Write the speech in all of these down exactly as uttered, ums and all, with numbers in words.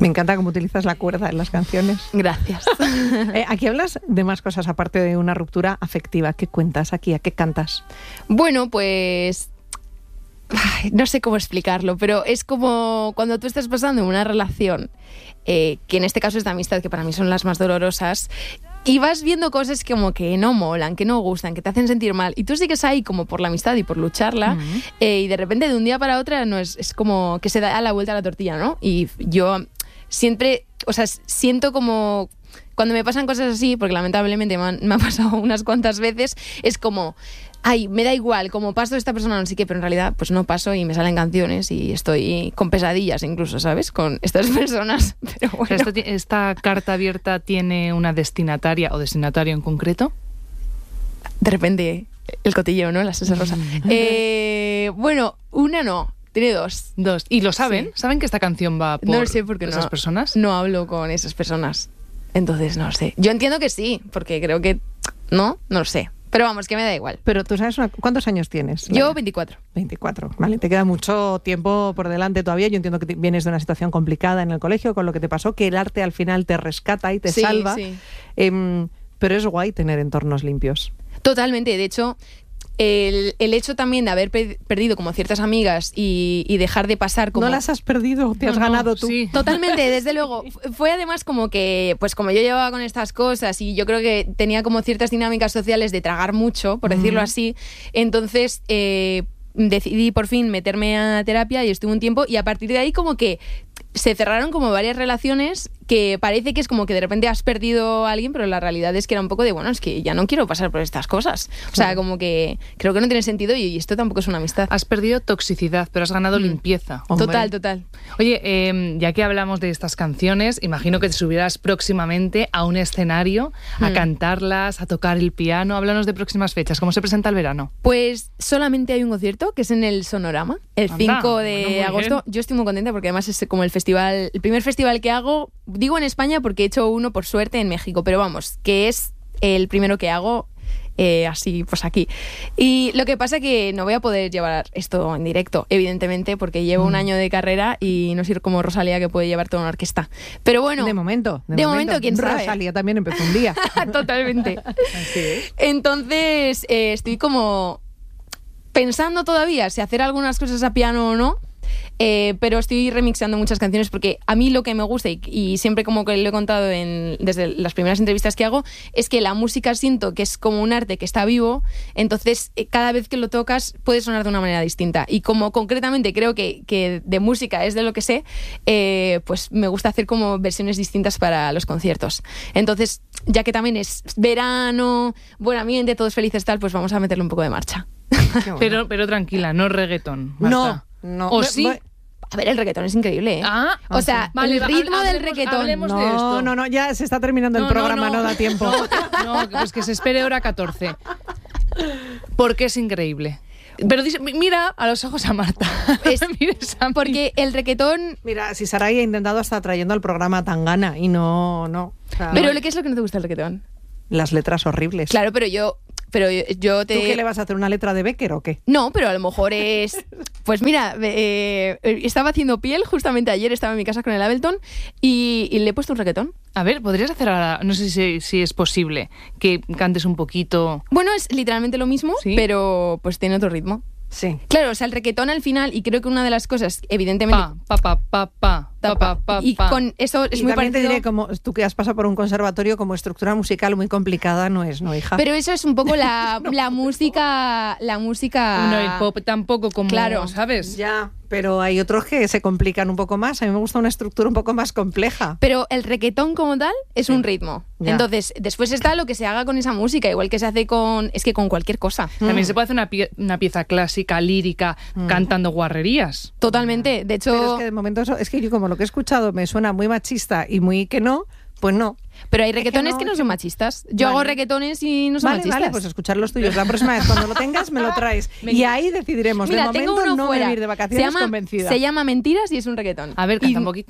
Me encanta cómo utilizas la cuerda en las canciones. Gracias. eh, aquí hablas de más cosas aparte de una ruptura afectiva. ¿Qué cuentas aquí? ¿A qué cantas? Bueno, pues... Ay, no sé cómo explicarlo, pero es como cuando tú estás pasando en una relación, eh, que en este caso es de amistad, que para mí son las más dolorosas, y vas viendo cosas como que no molan, que no gustan, que te hacen sentir mal, y tú sigues ahí como por la amistad y por lucharla, uh-huh. eh, y de repente de un día para otro no es, es como que se da la vuelta a la tortilla, ¿no? Y yo siempre, o sea, siento como... Cuando me pasan cosas así, porque lamentablemente me, han, me ha pasado unas cuantas veces, es como, ay, me da igual, como paso de esta persona, no sé qué, pero en realidad pues no paso y me salen canciones y estoy con pesadillas incluso, ¿sabes? Con estas personas. Pero bueno. ¿Esta, ¿Esta carta abierta tiene una destinataria o destinatario en concreto? De repente, el cotilleo, ¿no? La salsa rosa. eh, bueno, una no. Tiene dos. Dos. ¿Y lo saben? Sí. ¿Saben que esta canción va por no lo sé porque esas no, personas? No hablo con esas personas. Entonces, no lo sé. Yo entiendo que sí, porque creo que... No, no lo sé. Pero vamos, que me da igual. Pero tú sabes, una... ¿cuántos años tienes? Yo Laia? veinticuatro. veinticuatro, vale. Te queda mucho tiempo por delante todavía. Yo entiendo que vienes de una situación complicada en el colegio con lo que te pasó, que el arte al final te rescata y te sí, salva. Sí. Eh, pero es guay tener entornos limpios. Totalmente. De hecho... El, el hecho también de haber pe- perdido como ciertas amigas y, y dejar de pasar como... No las has perdido, te has no, ganado no, tú. Sí. Totalmente, desde luego. Fue además como que, pues como yo llevaba con estas cosas y yo creo que tenía como ciertas dinámicas sociales de tragar mucho, por decirlo mm. así, entonces eh, decidí por fin meterme a terapia y estuve un tiempo y a partir de ahí como que se cerraron como varias relaciones que parece que es como que de repente has perdido a alguien, pero la realidad es que era un poco de, bueno, es que ya no quiero pasar por estas cosas. O sea, como que creo que no tiene sentido y esto tampoco es una amistad. Has perdido toxicidad, pero has ganado mm. limpieza. Hombre. Total, total. Oye, eh, ya que hablamos de estas canciones, imagino que te subirás próximamente a un escenario a mm. cantarlas, a tocar el piano. Háblanos de próximas fechas. ¿Cómo se presenta el verano? Pues solamente hay un concierto, que es en el Sonorama, el Anda, cinco de bueno, agosto. Bien. Yo estoy muy contenta porque además es como el festival, el primer festival que hago. Digo en España porque he hecho uno por suerte en México, pero vamos, que es el primero que hago eh, así pues aquí. Y lo que pasa es que no voy a poder llevar esto en directo, evidentemente, porque llevo mm. un año de carrera y no soy como Rosalía que puede llevar toda una orquesta. Pero bueno... De momento. De, de momento, momento, quién sabe. Rosalía también empezó un día. Totalmente. Así es. Entonces, eh, estoy como pensando todavía si hacer algunas cosas a piano o no. Eh, pero estoy remixando muchas canciones porque a mí lo que me gusta y, y siempre como que lo he contado en, desde las primeras entrevistas que hago es que la música siento que es como un arte que está vivo, entonces eh, cada vez que lo tocas puede sonar de una manera distinta y como concretamente creo que, que de música es de lo que sé, eh, pues me gusta hacer como versiones distintas para los conciertos. Entonces, ya que también es verano, buen ambiente, todos felices tal, pues vamos a meterle un poco de marcha. Bueno. pero, pero tranquila, no reggaetón, Marta. No. No. ¿O sí? A ver, el reggaetón es increíble, ¿eh? Ah, o sea, vale, el ritmo hablemos, del reggaetón. No, de esto. no, no, ya se está terminando no, el programa, no, no, no da tiempo. No, no, pues que se espere hora catorce. Porque es increíble. Pero dice, mira a los ojos a Marta. Es, porque el reggaetón... Mira, si Saray ha intentado hasta trayendo al programa Tangana y no... no o sea, pero ¿qué es lo que no te gusta del reggaetón? Las letras horribles. Claro, pero yo... Pero yo te... ¿Tú qué le vas a hacer, una letra de Becker o qué? No, pero a lo mejor es... Pues mira, eh, estaba haciendo piel, justamente ayer estaba en mi casa con el Ableton y, y le he puesto un reggaetón. A ver, ¿podrías hacer ahora, no sé si, si es posible, que cantes un poquito? Bueno, es literalmente lo mismo, ¿sí? Pero pues tiene otro ritmo. Sí. Claro, o sea, el reggaetón al final, y creo que una de las cosas, evidentemente... Pa, pa, pa, pa, pa, pa, pa, y pa. con eso es y muy también parecido... te diré, como tú que has pasado por un conservatorio, como estructura musical muy complicada no es, ¿no, hija? Pero eso es un poco la, no. la música... La música... No, el pop tampoco como, claro, ¿sabes? Ya, pero hay otros que se complican un poco más. A mí me gusta una estructura un poco más compleja. Pero el reggaetón como tal es sí. un ritmo. Ya. Entonces, después está lo que se haga con esa música, igual que se hace con... Es que con cualquier cosa. Mm. También se puede hacer una, pie, una pieza clásica, lírica, mm. cantando guarrerías. Totalmente, de hecho... Pero es que de momento eso, es que yo como lo que he escuchado me suena muy machista y muy que no, pues no. Pero hay reggaetones es que, no, que no son machistas. Yo vale. hago reggaetones y no son vale, machistas. Vale, pues escuchar los tuyos. La próxima vez cuando lo tengas me lo traes. Y ahí decidiremos. Mira, de momento tengo uno no fuera. voy a ir de vacaciones se llama, convencida. Se llama Mentiras y es un reggaetón. A ver, canta y, un poquito.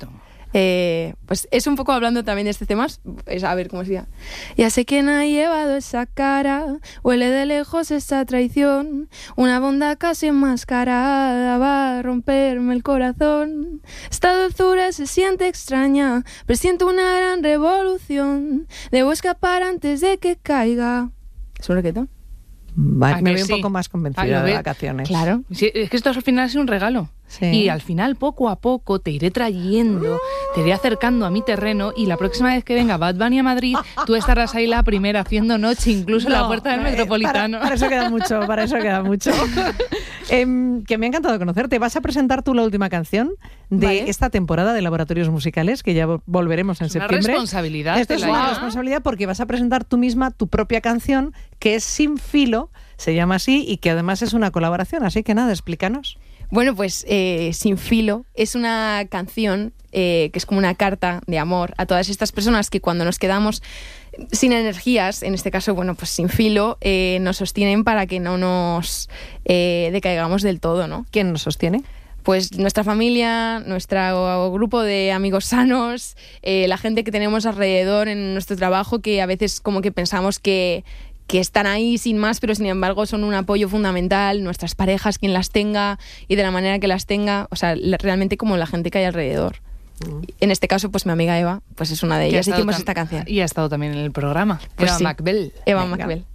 Eh, pues es un poco hablando también de este tema, es, a ver cómo se llama. Ya sé quién ha llevado esa cara, huele de lejos esa traición, una bondad casi enmascarada va a romperme el corazón. Esta dulzura se siente extraña, presiento una gran revolución, debo escapar antes de que caiga. ¿Es un reggaetón? Vale, ¿A me que veo sí? un poco más convencida Ah, lo de ve- vacaciones. Claro. Sí, es que esto al final es un regalo. Sí. Y al final, poco a poco, te iré trayendo, te iré acercando a mi terreno y la próxima vez que venga Bad Bunny a Madrid, tú estarás ahí la primera haciendo noche, incluso en la No, puerta del eh, Metropolitano. Para, para eso queda mucho, para eso queda mucho. Em, que me ha encantado conocerte. Vas a presentar tú la última canción de Vale. esta temporada de Laboratorios Musicales, que ya vo- volveremos en Es una septiembre. responsabilidad, Esto es Celaya. una responsabilidad porque vas a presentar tú misma tu propia canción, que es Sin Filo, se llama así, y que además es una colaboración. Así que nada, explícanos. Bueno, pues eh, Sin Filo es una canción eh, que es como una carta de amor a todas estas personas que cuando nos quedamos sin energías, en este caso, bueno, pues sin filo, eh, nos sostienen para que no nos eh, decaigamos del todo, ¿no? ¿Quién nos sostiene? Pues nuestra familia, nuestro grupo de amigos sanos, eh, la gente que tenemos alrededor en nuestro trabajo, que a veces como que pensamos que, que están ahí sin más, pero sin embargo son un apoyo fundamental, nuestras parejas, quien las tenga y de la manera que las tenga, o sea, la- realmente como la gente que hay alrededor. En este caso, pues mi amiga Eva, pues es una de Que ha ellas. estado Hicimos tam- esta canción. Y ha estado también en el programa. Pues Eva sí. Macbell. Eva Venga. Macbell.